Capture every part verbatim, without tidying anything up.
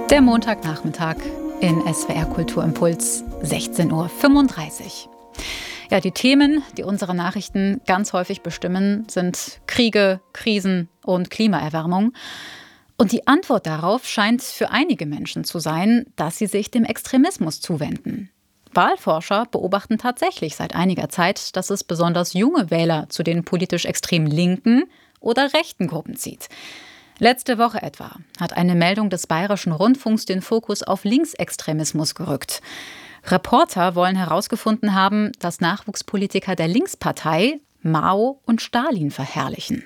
Der Montagnachmittag in S W R Kulturimpuls, sechzehn Uhr fünfunddreißig. Ja, die Themen, die unsere Nachrichten ganz häufig bestimmen, sind Kriege, Krisen und Klimaerwärmung. Und die Antwort darauf scheint für einige Menschen zu sein, dass sie sich dem Extremismus zuwenden. Wahlforscher beobachten tatsächlich seit einiger Zeit, dass es besonders junge Wähler zu den politisch extrem linken oder rechten Gruppen zieht. Letzte Woche etwa hat eine Meldung des Bayerischen Rundfunks den Fokus auf Linksextremismus gerückt. Reporter wollen herausgefunden haben, dass Nachwuchspolitiker der Linkspartei Mao und Stalin verherrlichen.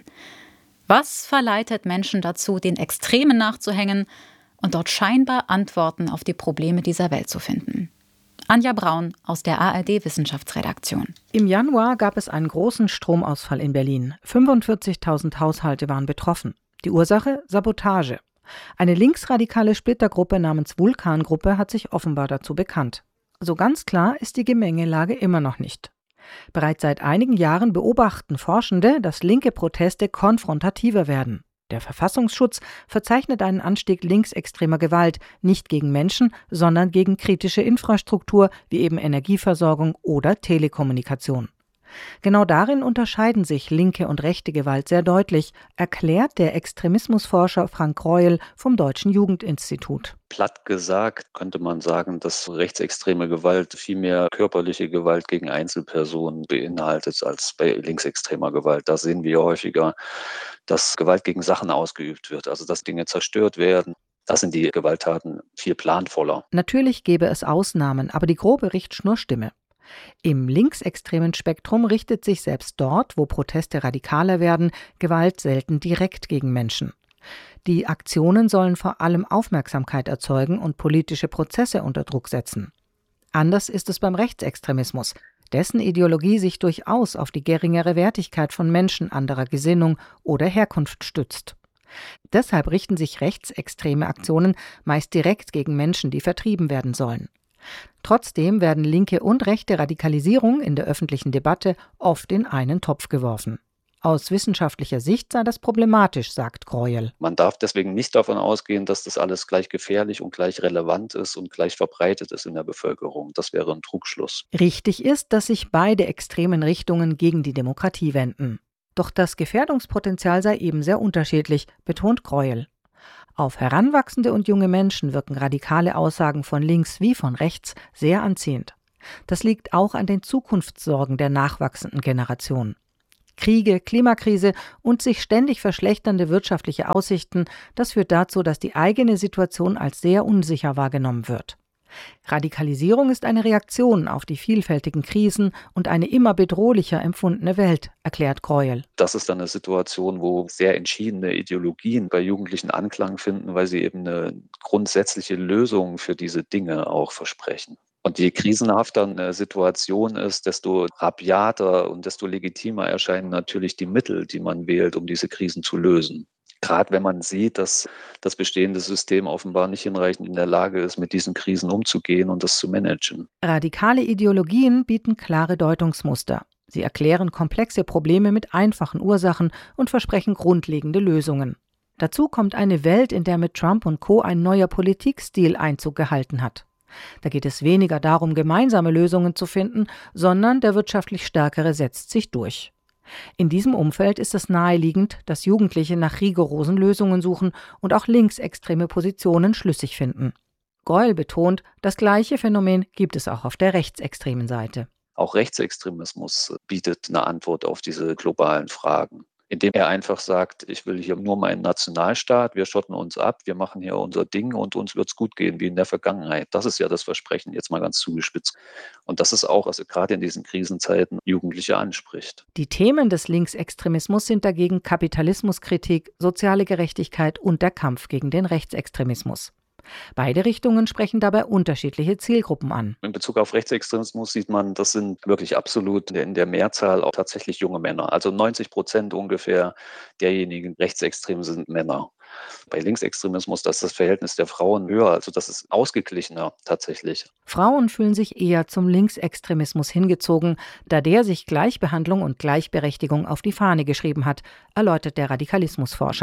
Was verleitet Menschen dazu, den Extremen nachzuhängen und dort scheinbar Antworten auf die Probleme dieser Welt zu finden? Anja Braun aus der A R D-Wissenschaftsredaktion. Im Januar gab es einen großen Stromausfall in Berlin. fünfundvierzigtausend Haushalte waren betroffen. Die Ursache? Sabotage. Eine linksradikale Splittergruppe namens Vulkan-Gruppe hat sich offenbar dazu bekannt. So ganz klar ist die Gemengelage immer noch nicht. Bereits seit einigen Jahren beobachten Forschende, dass linke Proteste konfrontativer werden. Der Verfassungsschutz verzeichnet einen Anstieg linksextremer Gewalt, nicht gegen Menschen, sondern gegen kritische Infrastruktur wie eben Energieversorgung oder Telekommunikation. Genau darin unterscheiden sich linke und rechte Gewalt sehr deutlich, erklärt der Extremismusforscher Frank Greuel vom Deutschen Jugendinstitut. Platt gesagt könnte man sagen, dass rechtsextreme Gewalt viel mehr körperliche Gewalt gegen Einzelpersonen beinhaltet als bei linksextremer Gewalt. Da sehen wir häufiger, dass Gewalt gegen Sachen ausgeübt wird, also dass Dinge zerstört werden. Da sind die Gewalttaten viel planvoller. Natürlich gäbe es Ausnahmen, aber die grobe Richtschnur stimme. Im linksextremen Spektrum richtet sich selbst dort, wo Proteste radikaler werden, Gewalt selten direkt gegen Menschen. Die Aktionen sollen vor allem Aufmerksamkeit erzeugen und politische Prozesse unter Druck setzen. Anders ist es beim Rechtsextremismus, dessen Ideologie sich durchaus auf die geringere Wertigkeit von Menschen anderer Gesinnung oder Herkunft stützt. Deshalb richten sich rechtsextreme Aktionen meist direkt gegen Menschen, die vertrieben werden sollen. Trotzdem werden linke und rechte Radikalisierung in der öffentlichen Debatte oft in einen Topf geworfen. Aus wissenschaftlicher Sicht sei das problematisch, sagt Greuel. Man darf deswegen nicht davon ausgehen, dass das alles gleich gefährlich und gleich relevant ist und gleich verbreitet ist in der Bevölkerung. Das wäre ein Trugschluss. Richtig ist, dass sich beide extremen Richtungen gegen die Demokratie wenden. Doch das Gefährdungspotenzial sei eben sehr unterschiedlich, betont Greuel. Auf Heranwachsende und junge Menschen wirken radikale Aussagen von links wie von rechts sehr anziehend. Das liegt auch an den Zukunftssorgen der nachwachsenden Generation. Kriege, Klimakrise und sich ständig verschlechternde wirtschaftliche Aussichten, das führt dazu, dass die eigene Situation als sehr unsicher wahrgenommen wird. Radikalisierung ist eine Reaktion auf die vielfältigen Krisen und eine immer bedrohlicher empfundene Welt, erklärt Greuel. Das ist dann eine Situation, wo sehr entschiedene Ideologien bei Jugendlichen Anklang finden, weil sie eben eine grundsätzliche Lösung für diese Dinge auch versprechen. Und je krisenhafter eine Situation ist, desto rabiater und desto legitimer erscheinen natürlich die Mittel, die man wählt, um diese Krisen zu lösen. Gerade wenn man sieht, dass das bestehende System offenbar nicht hinreichend in der Lage ist, mit diesen Krisen umzugehen und das zu managen. Radikale Ideologien bieten klare Deutungsmuster. Sie erklären komplexe Probleme mit einfachen Ursachen und versprechen grundlegende Lösungen. Dazu kommt eine Welt, in der mit Trump und Co. ein neuer Politikstil Einzug gehalten hat. Da geht es weniger darum, gemeinsame Lösungen zu finden, sondern der wirtschaftlich Stärkere setzt sich durch. In diesem Umfeld ist es naheliegend, dass Jugendliche nach rigorosen Lösungen suchen und auch linksextreme Positionen schlüssig finden. Greuel betont, das gleiche Phänomen gibt es auch auf der rechtsextremen Seite. Auch Rechtsextremismus bietet eine Antwort auf diese globalen Fragen, indem er einfach sagt, ich will hier nur meinen Nationalstaat, wir schotten uns ab, wir machen hier unser Ding und uns wird es gut gehen wie in der Vergangenheit. Das ist ja das Versprechen, jetzt mal ganz zugespitzt. Und das ist auch, also gerade in diesen Krisenzeiten, Jugendliche anspricht. Die Themen des Linksextremismus sind dagegen Kapitalismuskritik, soziale Gerechtigkeit und der Kampf gegen den Rechtsextremismus. Beide Richtungen sprechen dabei unterschiedliche Zielgruppen an. In Bezug auf Rechtsextremismus sieht man, das sind wirklich absolut in der Mehrzahl auch tatsächlich junge Männer. Also neunzig Prozent ungefähr derjenigen Rechtsextremen sind Männer. Bei Linksextremismus, da ist das Verhältnis der Frauen höher, also das ist ausgeglichener tatsächlich. Frauen fühlen sich eher zum Linksextremismus hingezogen, da der sich Gleichbehandlung und Gleichberechtigung auf die Fahne geschrieben hat, erläutert der Radikalismusforscher.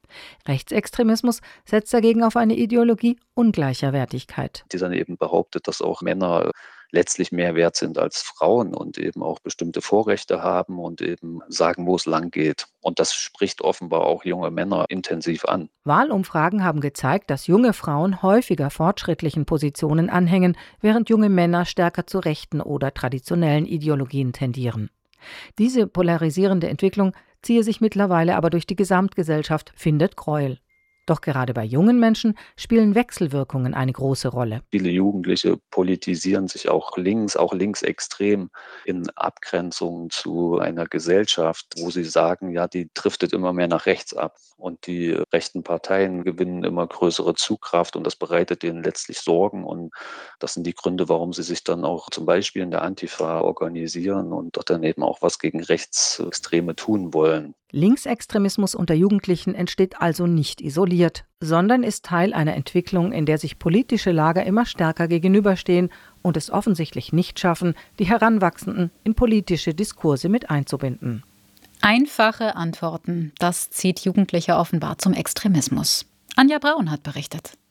Rechtsextremismus setzt dagegen auf eine Ideologie ungleicher Wertigkeit. Die dann eben behauptet, dass auch Männer letztlich mehr wert sind als Frauen und eben auch bestimmte Vorrechte haben und eben sagen, wo es lang geht. Und das spricht offenbar auch junge Männer intensiv an. Wahlumfragen haben gezeigt, dass junge Frauen häufiger fortschrittlichen Positionen anhängen, während junge Männer stärker zu rechten oder traditionellen Ideologien tendieren. Diese polarisierende Entwicklung ziehe sich mittlerweile aber durch die Gesamtgesellschaft, findet Greuel. Doch gerade bei jungen Menschen spielen Wechselwirkungen eine große Rolle. Viele Jugendliche politisieren sich auch links, auch linksextrem in Abgrenzung zu einer Gesellschaft, wo sie sagen, ja, die driftet immer mehr nach rechts ab. Und die rechten Parteien gewinnen immer größere Zugkraft und das bereitet denen letztlich Sorgen. Und das sind die Gründe, warum sie sich dann auch zum Beispiel in der Antifa organisieren und dort dann eben auch was gegen Rechtsextreme tun wollen. Linksextremismus unter Jugendlichen entsteht also nicht isoliert, sondern ist Teil einer Entwicklung, in der sich politische Lager immer stärker gegenüberstehen und es offensichtlich nicht schaffen, die Heranwachsenden in politische Diskurse mit einzubinden. Einfache Antworten, das zieht Jugendliche offenbar zum Extremismus. Anja Braun hat berichtet.